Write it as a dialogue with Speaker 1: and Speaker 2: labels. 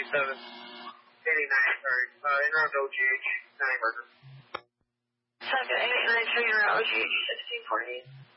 Speaker 1: sorry. En route to OGH, 9 Burger.
Speaker 2: Second, 889 2, you're at OGH 1648.